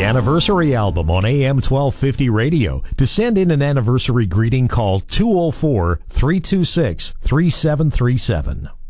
Anniversary Album on AM 1250 radio. To send in an anniversary greeting, call 204-326-3737.